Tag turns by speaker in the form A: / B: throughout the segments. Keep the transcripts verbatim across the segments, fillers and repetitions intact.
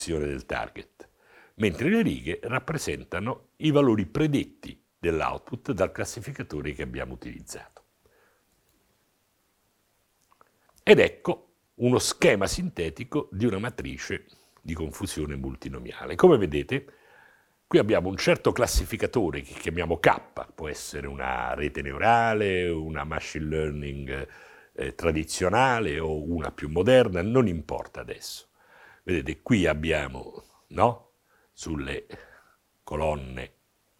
A: del target, mentre le righe rappresentano i valori predetti dell'output dal classificatore che abbiamo utilizzato. Ed ecco uno schema sintetico di una matrice di confusione multinomiale. Come vedete, qui abbiamo un certo classificatore che chiamiamo K, può essere una rete neurale, una machine learning eh, tradizionale o una più moderna, non importa adesso. Vedete, qui abbiamo, no, sulle colonne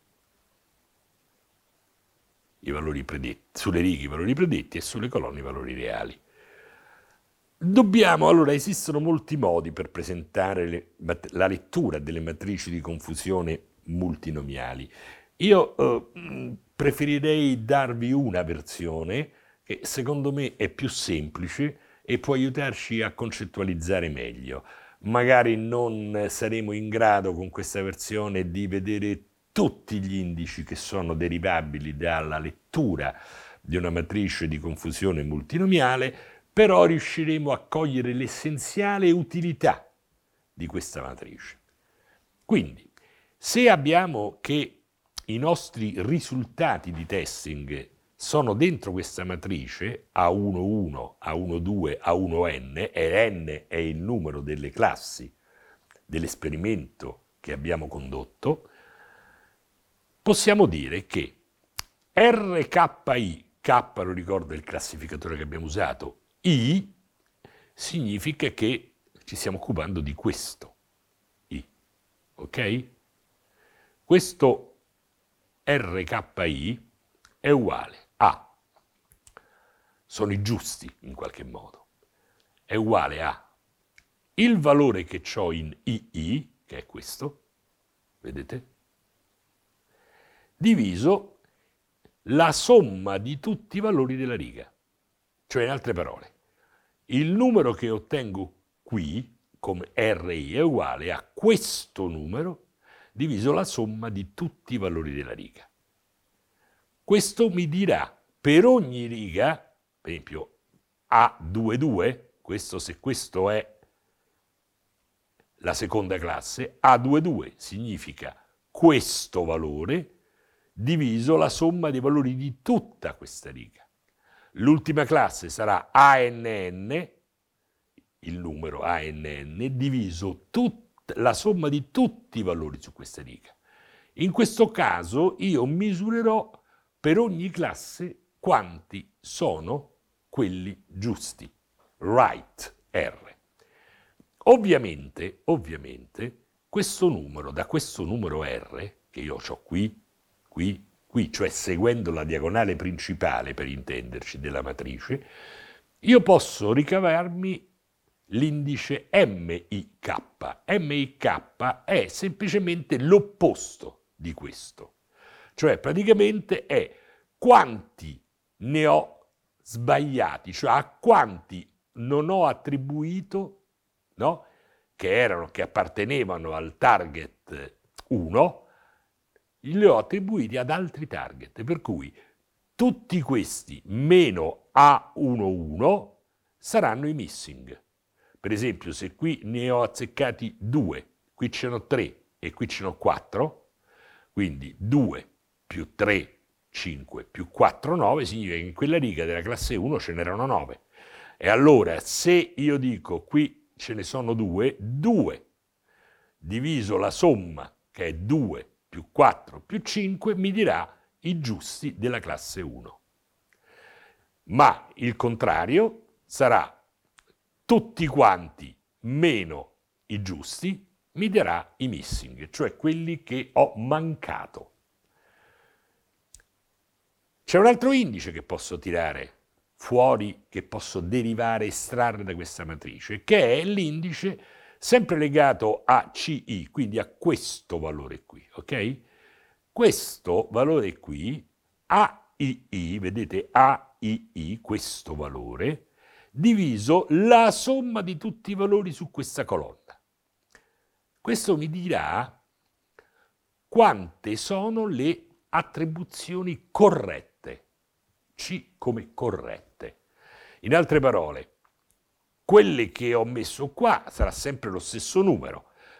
A: i valori predetti, sulle righe i valori predetti e sulle colonne i valori reali. Dobbiamo, allora, esistono molti modi per presentare le, la lettura delle matrici di confusione multinomiali. Io eh, preferirei darvi una versione che secondo me è più semplice e può aiutarci a concettualizzare meglio. Magari non saremo in grado con questa versione di vedere tutti gli indici che sono derivabili dalla lettura di una matrice di confusione multinomiale, però riusciremo a cogliere l'essenziale utilità di questa matrice. Quindi, se abbiamo che i nostri risultati di testing sono dentro questa matrice A uno uno, A uno due, A uno n, e n è il numero delle classi dell'esperimento che abbiamo condotto, possiamo dire che R K I, K lo ricordo è il classificatore che abbiamo usato, I significa che ci stiamo occupando di questo I, ok? Questo R K I è uguale a, sono i giusti in qualche modo, è uguale a il valore che ho in I I, che è questo, vedete? Diviso la somma di tutti i valori della riga. Cioè, in altre parole, il numero che ottengo qui, come R I, è uguale a questo numero diviso la somma di tutti i valori della riga. Questo mi dirà per ogni riga, per esempio A due due, questo, se questo è la seconda classe, A due due significa questo valore diviso la somma dei valori di tutta questa riga. L'ultima classe sarà A N N, il numero A N N, diviso tut- la somma di tutti i valori su questa riga. In questo caso io misurerò per ogni classe quanti sono quelli giusti, right R. Ovviamente, ovviamente, questo numero, da questo numero R, che io ho qui, qui, qui, cioè seguendo la diagonale principale, per intenderci, della matrice, io posso ricavarmi l'indice M I K. M I K è semplicemente l'opposto di questo. Cioè praticamente è quanti ne ho sbagliati, cioè a quanti non ho attribuito, no? Che erano, che appartenevano al target uno, li ho attribuiti ad altri target, per cui tutti questi meno A uno uno saranno i missing. Per esempio, se qui ne ho azzeccati due, qui ce n'ho tre e qui ce n'ho quattro, quindi due più tre, cinque più quattro, nove, significa che in quella riga della classe uno ce n'erano nove. E allora, se io dico qui ce ne sono due, due diviso la somma, che è due più quattro più cinque, mi dirà i giusti della classe uno. Ma il contrario sarà tutti quanti meno i giusti, mi darà i missing, cioè quelli che ho mancato. C'è un altro indice che posso tirare fuori, che posso derivare, estrarre da questa matrice, che è l'indice sempre legato a C I, quindi a questo valore qui, ok? Questo valore qui, A I I, vedete A I I, questo valore, diviso la somma di tutti i valori su questa colonna. Questo mi dirà quante sono le attribuzioni corrette, C come corrette. In altre parole, quelle che ho messo qua sarà sempre lo stesso numero,